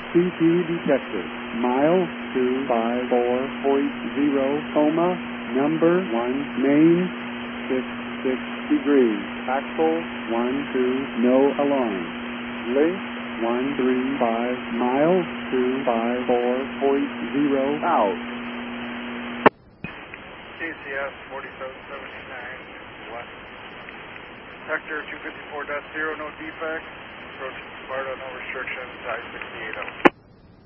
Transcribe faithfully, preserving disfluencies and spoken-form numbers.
C T detected. Mile two five four point zero, coma, number one, main, six six degrees. Axle, one two, no alarm. Length, one three five, mile, two five four point zero, out. T C S forty-seven seventy-nine, west. Sector two fifty-four point zero, no defects. Approach Sparta, no restrictions, I sixty-eight out.